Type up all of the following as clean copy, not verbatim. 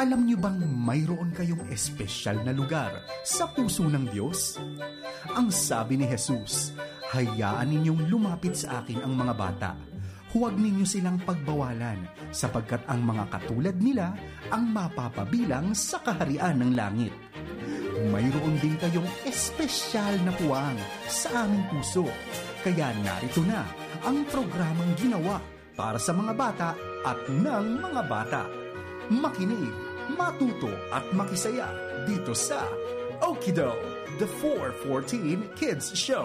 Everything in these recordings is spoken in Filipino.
Alam niyo bang mayroon kayong espesyal na lugar sa puso ng Diyos? Ang sabi ni Jesus, hayaan ninyong lumapit sa akin ang mga bata. Huwag ninyo silang pagbawalan, sapagkat ang mga katulad nila ang mapapabilang sa kaharian ng langit. Mayroon din kayong espesyal na puwang sa aming puso. Kaya narito na ang programang ginawa para sa mga bata at ng mga bata. Makinig, matuto at makisaya dito sa Okido, the 414 Kids Show.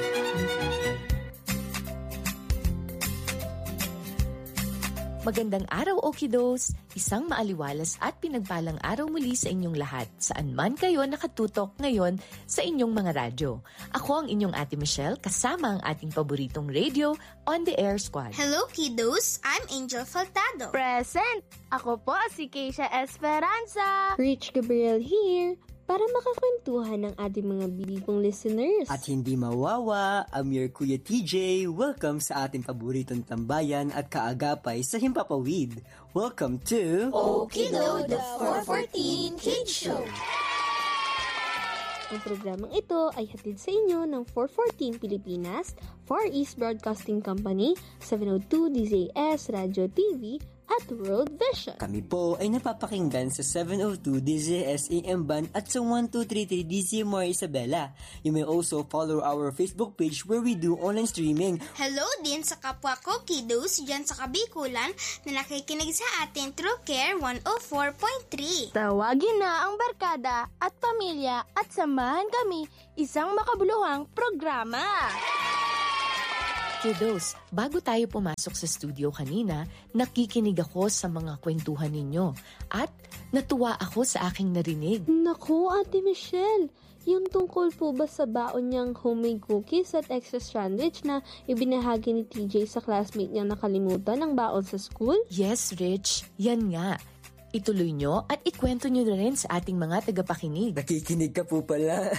Magandang araw, Okidos! Isang maaliwalas at pinagpalang araw muli sa inyong lahat, saan man kayo nakatutok ngayon sa inyong mga radyo. Ako ang inyong Ate Michelle, kasama ang ating paboritong radio on the air squad. Hello, kiddos! I'm Angel Faltado. Present! Ako po si Keisha Esperanza. Rich Gabriel here, para makakwentuhan ng ating mga bibigong listeners. At hindi mawawa, I'm your Kuya TJ. Welcome sa ating paboritong tambayan at kaagapay sa Himpapawid. Welcome to Okido, the 414 Kids Show. Ang programang ito ay hatid sa inyo ng 414 Pilipinas, Far East Broadcasting Company, 702 DZS Radio TV, at World Vision. Kami po ay napapakinggan sa 702 DZS AM Band at sa 1233 DZMR Isabela. You may also follow our Facebook page where we do online streaming. Hello din sa kapwa ko, kiddos, dyan sa Kabikulan na nakikinig sa atin through Care 104.3. Tawagin na ang barkada at pamilya at samahan kami isang makabuluhang programa. Kiddos, bago tayo pumasok sa studio kanina, nakikinig ako sa mga kwentuhan ninyo at natuwa ako sa aking narinig. Naku, Ate Michelle, yung tungkol po ba sa baon niyang homemade cookies at extra sandwich na ibinahagi ni TJ sa classmate niyang nakalimutan ang baon sa school? Yes, Rich, yan nga. Ituloy nyo at ikwento nyo na rin sa ating mga tagapakinig. Nakikinig ka po pala.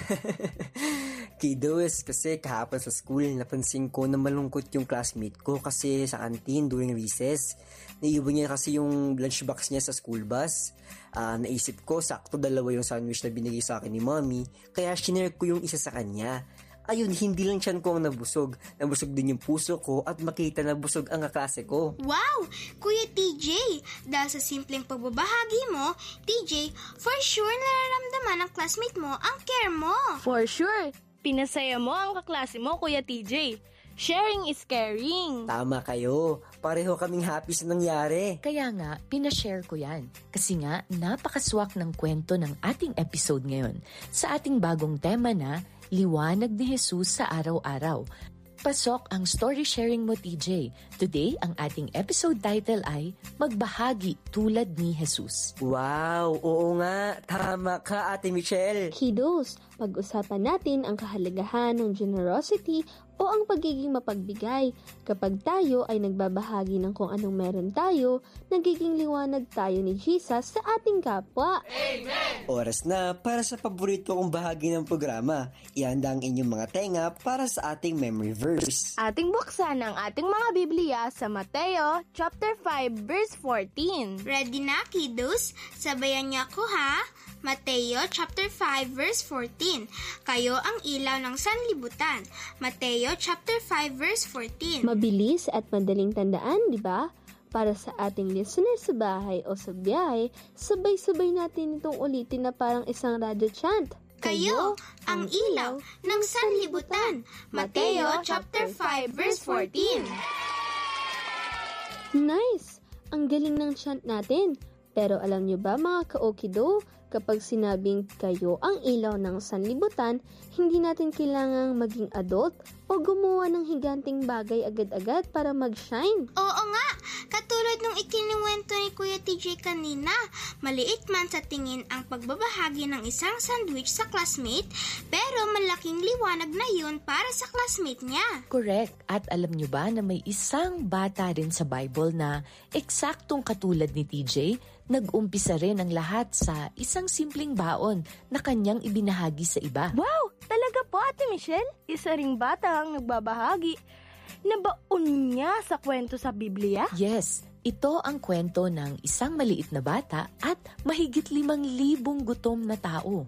Kiddos, kasi kahapon sa school, napansin ko na malungkot yung classmate ko kasi sa canteen during recess. Naiwan niya kasi yung lunchbox niya sa school bus. Naisip ko, sakto dalawa yung sandwich na binigay sa akin ni mommy, kaya shinare ko yung isa sa kanya. Ayun, hindi lang tiyan ko ang nabusog. Nabusog din yung puso ko at makita na busog ang kaklase ko. Wow! Kuya TJ, dahil sa simpleng pagbabahagi mo, TJ, for sure nararamdaman ng classmate mo ang care mo. For sure, pinasaya mo ang kaklase mo, Kuya TJ. Sharing is caring. Tama kayo. Pareho kaming happy sa nangyari. Kaya nga, pinashare ko yan. Kasi nga, napakaswak ng kwento ng ating episode ngayon sa ating bagong tema na Liwanag ni Jesus sa Araw-Araw. Pasok ang story sharing mo, TJ. Today, ang ating episode title ay Magbahagi tulad ni Jesus. Wow, oo nga. Tama ka, Ate Michelle. Kiddos, pag-usapan natin ang kahalagahan ng generosity o ang pagiging mapagbigay. Kapag tayo ay nagbabahagi ng kung anong meron tayo, nagiging liwanag tayo ni Jesus sa ating kapwa. Amen! Oras na para sa paborito kong bahagi ng programa. Ihanda ang inyong mga tenga para sa ating memory verse. Ating buksan ang ating mga Biblia sa Mateo chapter 5 verse 14. Ready na, kiddos? Sabayan niyo ako, ha? Mateo chapter 5 verse 14. Kayo ang ilaw ng sanlibutan. Mateo chapter 5 verse 14. Mabilis at madaling tandaan, di ba? Para sa ating listeners sa bahay o sa biyahe, sabay-sabay natin itong ulitin na parang isang radio chant. Kayo ang ilaw ng sanlibutan. Mateo chapter 5 verse 14. Nice! Ang galing ng chant natin. Pero alam niyo ba mga ka-okido, kapag sinabing kayo ang ilaw ng sanlibutan, hindi natin kailangang maging adult o gumawa ng higanting bagay agad-agad para mag-shine. Oo nga, katulad nung ikiniwento ni Kuya TJ kanina, maliit man sa tingin ang pagbabahagi ng isang sandwich sa classmate, pero malaking liwanag na yun para sa classmate niya. Correct. At alam nyo ba na may isang bata rin sa Bible na eksaktong katulad ni TJ, nag-umpisa rin ang lahat sa isang simpleng baon na kanyang ibinahagi sa iba. Wow! Talaga po, Ate Michelle? Isa ring bata ang nagbabahagi. Nabaon niya sa kwento sa Biblia? Yes, Ito ang kwento ng isang maliit na bata at mahigit 5,000 gutom na tao.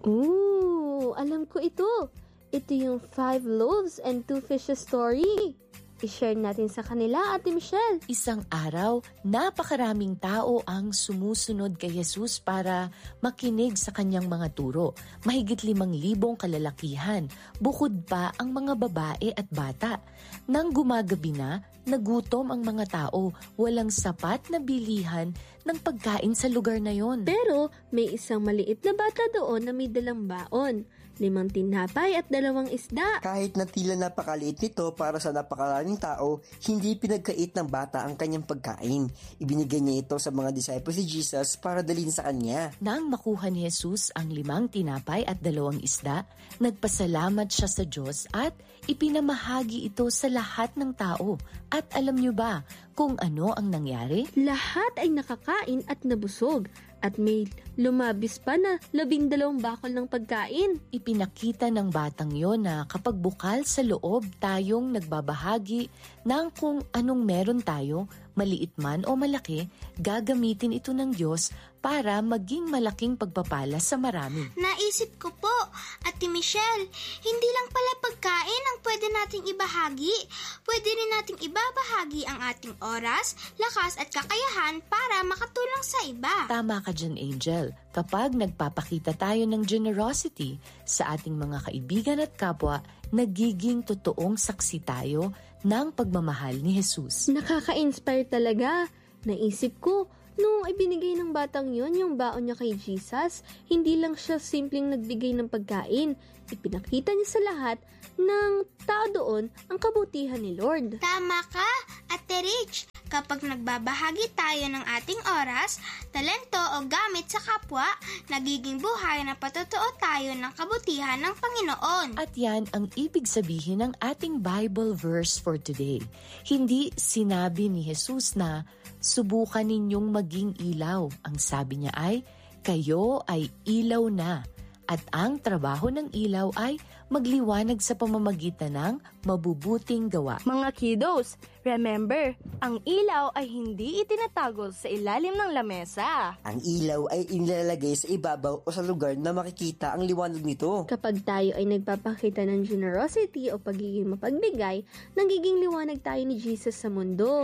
Ooh, alam ko ito. Ito yung 5 loaves and 2 fishes story. I-share natin sa kanila, Ate Michelle. Isang araw, napakaraming tao ang sumusunod kay Jesus para makinig sa kanyang mga turo. Mahigit 5,000 kalalakihan, bukod pa ang mga babae at bata. Nang gumagabi na, nagutom ang mga tao, walang sapat na bilihan ng pagkain sa lugar na yon. Pero may isang maliit na bata doon na may dalang baon. 5 tinapay at 2 isda. Kahit na tila napakaliit nito para sa napakaraming tao, hindi pinagkait ng bata ang kanyang pagkain. Ibinigay niya ito sa mga disciples ni Jesus para dalhin sa kanya. Nang makuha ni Jesus ang 5 tinapay at 2 isda, nagpasalamat siya sa Diyos at ipinamahagi ito sa lahat ng tao. At alam niyo ba kung ano ang nangyari? Lahat ay nakakain at nabusog. At may lumabis pa na 12 bakol ng pagkain. Ipinakita ng batang yon na kapag bukal sa loob tayong nagbabahagi ng kung anong meron tayo, maliit man o malaki, gagamitin ito ng Diyos para maging malaking pagpapala sa marami. Naisip ko po, Ate Michelle, hindi lang pala pagkain ang pwede nating ibahagi. Pwede rin nating ibabahagi ang ating oras, lakas at kakayahan para makatulong sa iba. Tama ka dyan, Angel. Kapag nagpapakita tayo ng generosity sa ating mga kaibigan at kapwa, nagiging totoong saksi tayo ng pagmamahal ni Jesus. Nakaka-inspire talaga. Naisip ko, nung ibinigay ng batang yon yung baon niya kay Jesus, hindi lang siya simpleng nagbigay ng pagkain. Ipinakita niya sa lahat ng tao doon ang kabutihan ni Lord. Tama ka, Ate Rich. Kapag nagbabahagi tayo ng ating oras, talento o gamit sa kapwa, nagiging buhay na patotoo tayo ng kabutihan ng Panginoon. At yan ang ibig sabihin ng ating Bible verse for today. Hindi sinabi ni Jesus na subukan ninyong maging ilaw. Ang sabi niya ay, kayo ay ilaw na. At ang trabaho ng ilaw ay magliwanag sa pamamagitan ng mabubuting gawa. Mga kiddos, remember, ang ilaw ay hindi itinatago sa ilalim ng lamesa. Ang ilaw ay inilalagay sa ibabaw o sa lugar na makikita ang liwanag nito. Kapag tayo ay nagpapakita ng generosity o pagiging mapagbigay, nagiging liwanag tayo ni Jesus sa mundo.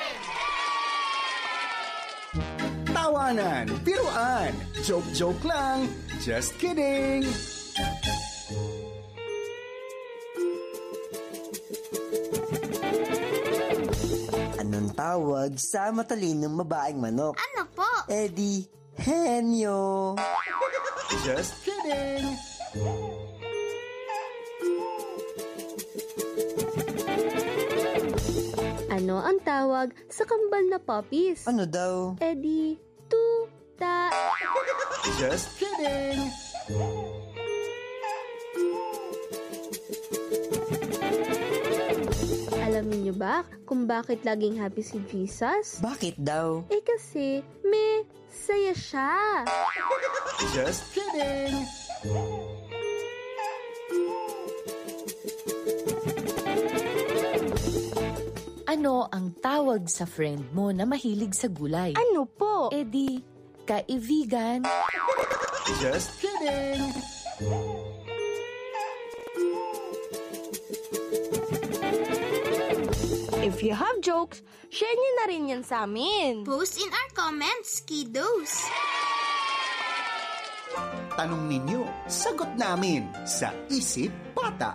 Tawanan, biruan, joke-joke lang, just kidding! Anong tawag sa matalinong babaeng manok? Ano po? Eddie, henyo! Just kidding! Ano ang tawag sa kambal na puppies? Ano daw? Eddie, tuta. Just kidding! Alam niyo ba kung bakit laging happy si Jesus? Bakit daw? Kasi may saya siya. Just kidding! Ano ang tawag sa friend mo na mahilig sa gulay? Ano po? Di, kaibigan. Just kidding! If you have jokes, share niyo na rin yan sa amin. Post in our comments, kiddos. Tanong ninyo, sagot namin sa Isip Bata.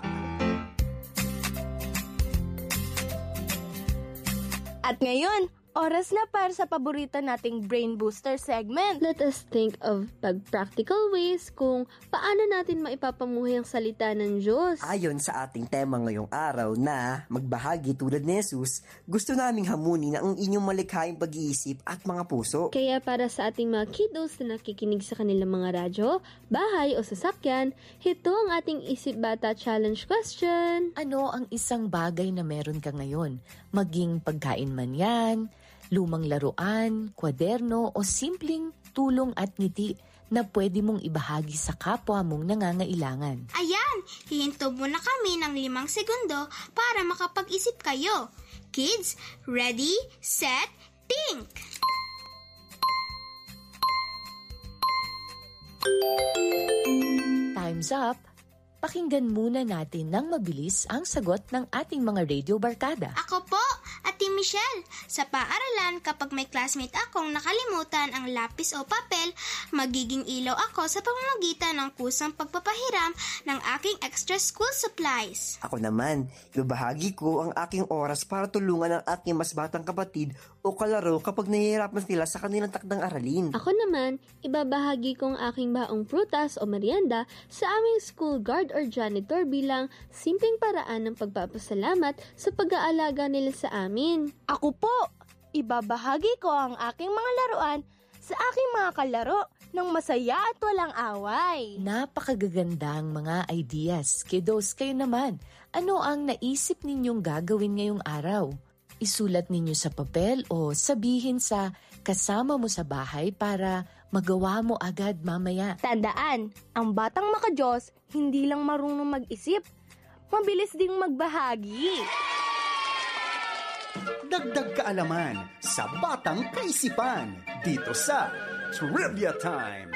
At ngayon, oras na para sa paborito nating Brain Booster segment. Let us think of pag-practical ways kung paano natin maipapamuhay ang salita ng Diyos. Ayon sa ating tema ngayong araw na magbahagi tulad ni Jesus, gusto naming hamunin ang inyong malikhaing pag-iisip at mga puso. Kaya para sa ating mga kiddos na nakikinig sa kanilang mga radyo, bahay o sasakyan, ito ang ating Isip Bata Challenge question. Ano ang isang bagay na meron ka ngayon? Maging pagkain man yan, lumang laruan, kwaderno o simpleng tulong at ngiti na pwede mong ibahagi sa kapwa mong nangangailangan. Ayan, hihinto muna kami ng 5 segundo para makapag-isip kayo. Kids, ready, set, Pink! Time's up! Pakinggan muna natin ng mabilis ang sagot ng ating mga radio barkada. Ako po, Ate Michelle. Sa paaralan, kapag may classmate akong nakalimutan ang lapis o papel, magiging ilaw ako sa pamamagitan ng kusang pagpapahiram ng aking extra school supplies. Ako naman, ibabahagi ko ang aking oras para tulungan ang aking mas batang kapatid o kalaro kapag nahihirapan sila sa kanilang takdang aralin. Ako naman, ibabahagi ko ang aking baong prutas o merienda sa aming school guard or janitor bilang simpleng paraan ng pagpapasalamat sa pag-aalaga nila sa amin. Ako po, ibabahagi ko ang aking mga laruan sa aking mga kalaro ng masaya at walang away. Napakagagandang mga ideas. Kiddos, kayo naman, ano ang naisip ninyong gagawin ngayong araw? Isulat ninyo sa papel o sabihin sa kasama mo sa bahay para magawa mo agad mamaya. Tandaan, ang batang makadiyos hindi lang marunong mag-isip, mabilis ding magbahagi. Dagdag kaalaman sa Batang Kaisipan dito sa Trivia Time.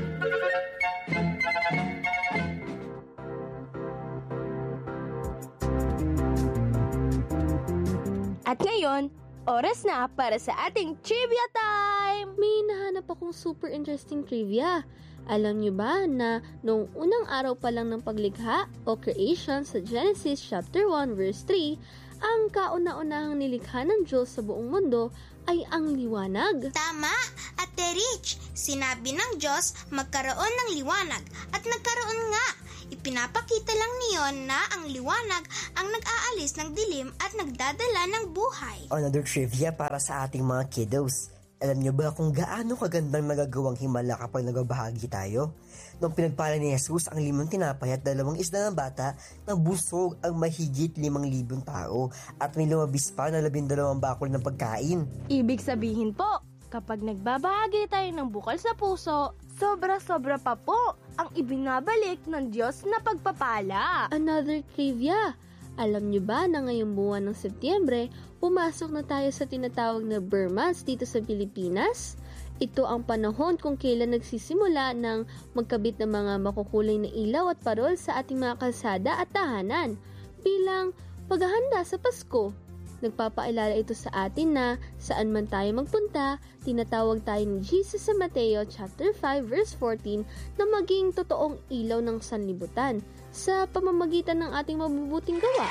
At ngayon, oras na para sa ating trivia time! May nahanap akong super interesting trivia. Alam niyo ba na noong unang araw pa lang ng paglikha o creation sa Genesis chapter 1 verse 3, ang kauna-unahang nilikha ng Diyos sa buong mundo ay ang liwanag? Tama, Ate Rich. Sinabi ng Diyos magkaroon ng liwanag at nagkaroon nga. Ipinapakita lang niyon na ang liwanag ang nag-aalis ng dilim at nagdadala ng buhay. Another trivia para sa ating mga kiddos. Alam niyo ba kung gaano kagandang nagagawang himala kapag nagbabahagi tayo? Nung pinagpala ni Jesus ang 5 tinapay at 2 isda ng bata, nabusog ang mahigit 5,000 tao at may lumabis pa na 12 bakul ng pagkain. Ibig sabihin po, kapag nagbabahagi tayo ng bukal sa puso, sobra-sobra pa po ang ibinabalik ng Diyos na pagpapala. Another trivia. Alam niyo ba na ngayong buwan ng Setyembre, pumasok na tayo sa tinatawag na Burr Months dito sa Pilipinas? Ito ang panahon kung kailan nagsisimula ng magkabit ng mga makukulay na ilaw at parol sa ating mga kalsada at tahanan bilang paghahanda sa Pasko. Nagpapaalala ito sa atin na saan man tayo magpunta, tinatawag tayo ni Jesus sa Mateo chapter 5 verse 14 na maging totoong ilaw ng sanlibutan sa pamamagitan ng ating mabubuting gawa.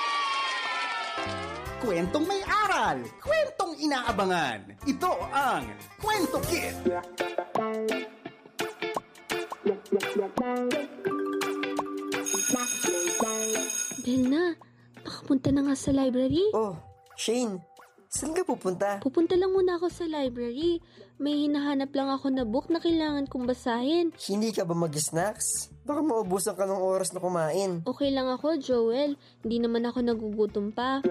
Kwentong may aral, kwentong inaabangan. Ito ang Kwento Kid. Bel na, nakapunta na nga sa library. Oh, Shane, saan ka pupunta? Pupunta lang muna ako sa library. May hinahanap lang ako na book na kailangan kong basahin. Hindi ka ba mag-snacks? Baka maubusan ka ng oras na kumain. Okay lang ako, Joel. Hindi naman ako nagugutom pa.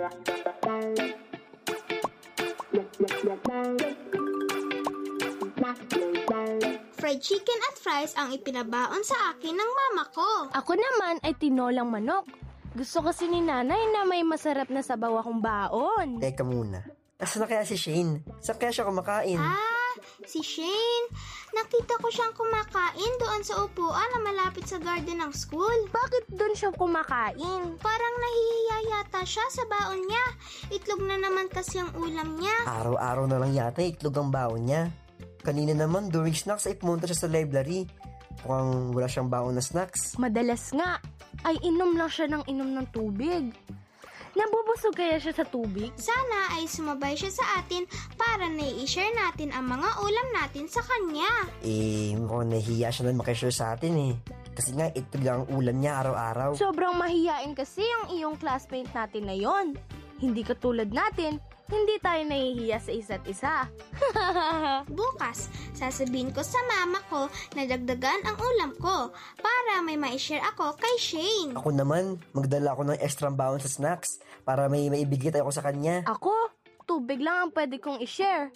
Fried chicken at fries ang ipinabaon sa akin ng mama ko. Ako naman ay tinolang manok. Gusto kasi ni nanay na may masarap na sabaw akong baon. Teka muna. Nasaan na kaya si Shane? Saan kaya siya kumakain? Si Shane. Nakita ko siyang kumakain doon sa upuan na malapit sa garden ng school. Bakit doon siya kumakain? Parang nahihiya yata siya sa baon niya. Itlog na naman kasi ang ulam niya. Araw-araw na lang yata itlog ang baon niya. Kanina naman during snacks ay pumunta siya sa library. Mukhang wala siyang baon na snacks. Madalas nga, ay inom lang siya ng inom ng tubig. Nabubusog kaya siya sa tubig? Sana ay sumabay siya sa atin para nai-share natin ang mga ulam natin sa kanya. Mukhang nahihiya siya na makishare sa atin eh. Kasi nga ito lang ang ulam niya araw-araw. Sobrang mahihain kasi ang iyong classmate natin na yon. Hindi katulad natin, hindi tayo nahihiya sa isa't isa. Bukas, sasabihin ko sa mama ko na dagdagan ang ulam ko para may ma-share ako kay Shane. Ako naman, magdala ako ng extra baon sa snacks para may maibigay tayo sa kanya. Ako, tubig lang ang pwede kong i-share.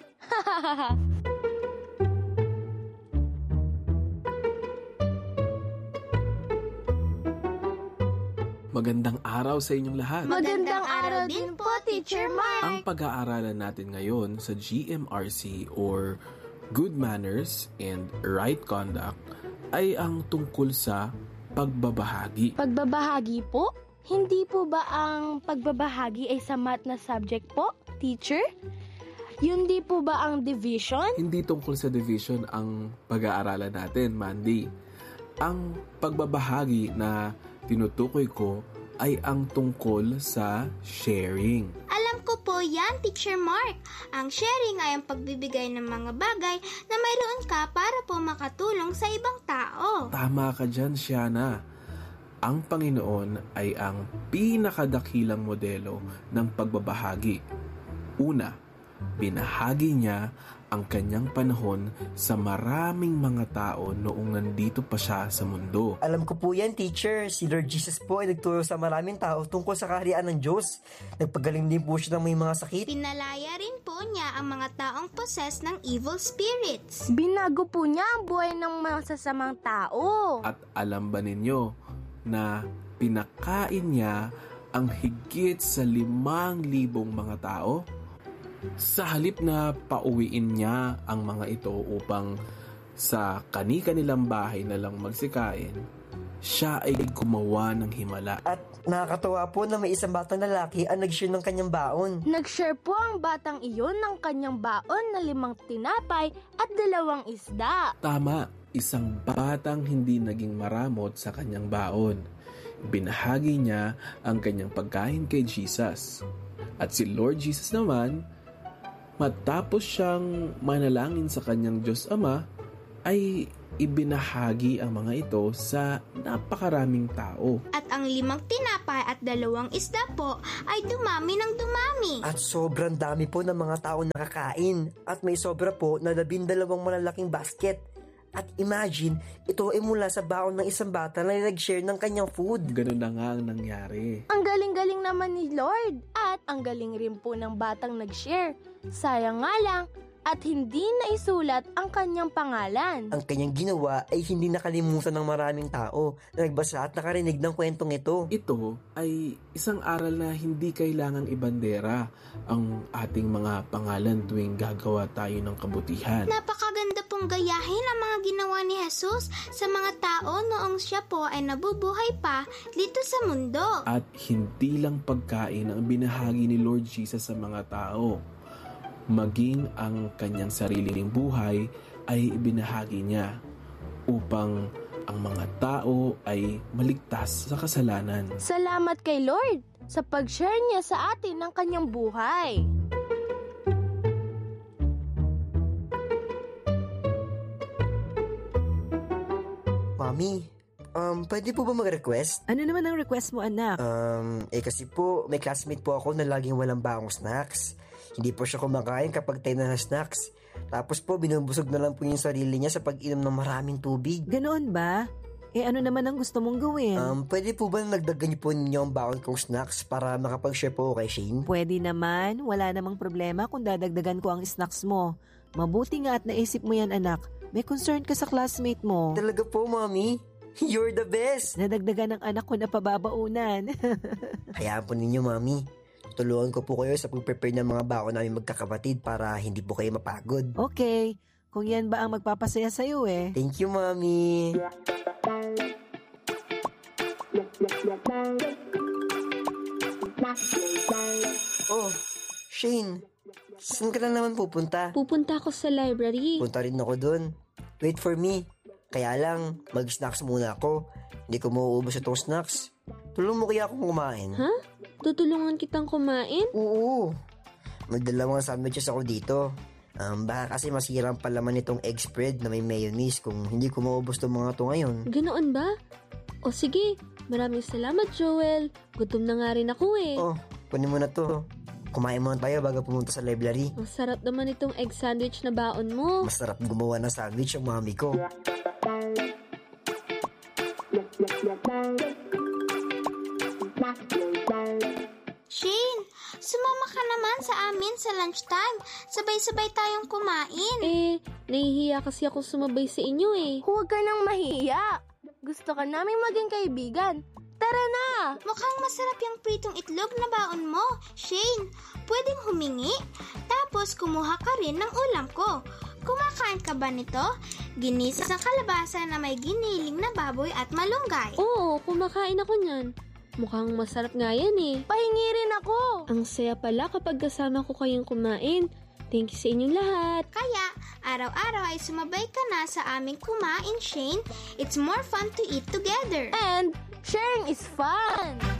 Magandang araw sa inyong lahat. Magandang araw din po, Teacher Mark. Ang pag-aaralan natin ngayon sa GMRC or Good Manners and Right Conduct ay ang tungkol sa pagbabahagi. Pagbabahagi po? Hindi po ba ang pagbabahagi ay sa math na subject po, teacher? Yun di po ba ang division? Hindi tungkol sa division ang pag-aaralan natin, Mandy. Ang pagbabahagi na tinutukoy ko ay ang tungkol sa sharing. Alam ko po yan, Teacher Mark. Ang sharing ay ang pagbibigay ng mga bagay na mayroon ka para po makatulong sa ibang tao. Tama ka dyan, Shiana. Ang Panginoon ay ang pinakadakilang modelo ng pagbabahagi. Una, binahagi niya ang kanyang panahon sa maraming mga tao noong nandito pa siya sa mundo. Alam ko po yan, teacher. Si Lord Jesus po ay nagturo sa maraming tao tungkol sa kaharian ng Diyos. Nagpagaling din po siya ng may mga sakit. Pinalaya rin po niya ang mga taong possessed ng evil spirits. Binago po niya ang buhay ng masasamang tao. At alam ba ninyo na pinakain niya ang higit sa 5,000 mga tao? Sa halip na pauwiin niya ang mga ito upang sa kani-kanilang bahay na lang magsikain, siya ay gumawa ng himala. At nakakatawa po na may isang batang lalaki ang nag-share ng kanyang baon. Nag-share po ang batang iyon ng kanyang baon na 5 tinapay at 2 isda. Tama, isang batang hindi naging maramot sa kanyang baon. Binahagi niya ang kanyang pagkain kay Jesus. At si Lord Jesus naman, matapos siyang manalangin sa kanyang Diyos Ama, ay ibinahagi ang mga ito sa napakaraming tao. At ang 5 tinapay at 2 isda po ay dumami ng dumami. At sobrang dami po ng mga tao nakakain. At may sobra po na 12 malalaking basket. At imagine, ito ay mula sa baon ng isang bata na nag-share ng kanyang food. Ganun na nga ang nangyari. Ang galing-galing naman ni Lord at ang galing rin po ng batang nag-share. Sayang nga lang at hindi naisulat ang kanyang pangalan. Ang kanyang ginawa ay hindi nakalimutan ng maraming tao na nagbasa at nakarinig ng kwentong ito. Ito ay isang aral na hindi kailangang ibandera ang ating mga pangalan tuwing gagawa tayo ng kabutihan. Napakaganda pong gayahin ang mga ginawa ni Jesus sa mga tao noong siya po ay nabubuhay pa dito sa mundo. At hindi lang pagkain ang binahagi ni Lord Jesus sa mga tao. Maging ang kanyang sariling buhay ay ibinahagi niya upang ang mga tao ay maligtas sa kasalanan. Salamat kay Lord sa pag-share niya sa atin ng kanyang buhay. Mami, pwede po ba mag-request? Ano naman ang request mo, anak? Kasi po, may classmate po ako na laging walang baong snacks. Hindi po siya kumakain kapag tayo na snacks. Tapos po, binubusog na lang po yung sarili niya sa pag-inom ng maraming tubig. Ganoon ba? Ano naman ang gusto mong gawin? Pwede po ba nagdagan niyo po ninyo ang baon kong snacks para makapag-share po kay Shane? Pwede naman. Wala namang problema kung dadagdagan ko ang snacks mo. Mabuti nga at naisip mo yan, anak. May concern ka sa classmate mo. Talaga po, Mami? You're the best! Nadagdagan ng anak ko na pababaunan. Hayaan po ninyo, Mami. Tulungan ko po kayo sa pag-prepare ng mga baon namin magkakapatid para hindi po kayo mapagod. Okay. Kung yan ba ang magpapasaya sa'yo eh. Thank you, Mami. Oh, Shane. Saan ka na naman pupunta? Pupunta ako sa library. Punta rin ako dun. Wait for me. Kaya lang, mag-snacks muna ako. Hindi ko mauubos itong snacks. Tulong mo kaya akong kumain. Ha? Tutulungan kitang kumain? Oo. May 2 sandwiches ako dito. Baka kasi masira ang palaman itong egg spread na may mayonnaise kung hindi ko maubos itong mga to ngayon. Ganoon ba? O sige, maraming salamat, Joel. Gutom na nga rin ako eh. Oh, kunin mo na to. Kumain muna tayo bago pumunta sa library. Ang sarap naman itong egg sandwich na baon mo. Masarap gumawa ng sandwich ang mami ko. Shane, sumama ka naman sa amin sa lunchtime. Sabay-sabay tayong kumain. Nahihiya kasi ako sumabay sa inyo eh. Huwag ka nang mahiya. Gusto ka naming maging kaibigan. Tara na! Mukhang masarap yung pritong itlog na baon mo. Shane, pwedeng humingi? Tapos kumuha ka rin ng ulam ko. Kumakain ka ba nito? Ginisa sa kalabasa na may giniling na baboy at malunggay. Oo, kumakain ako niyan. Mukhang masarap nga yan eh. Pahingi rin ako! Ang saya pala kapag kasama ko kayong kumain. Thank you sa inyong lahat. Kaya, araw-araw ay sumabay ka na sa aming kumain, Shane. It's more fun to eat together. And sharing is fun!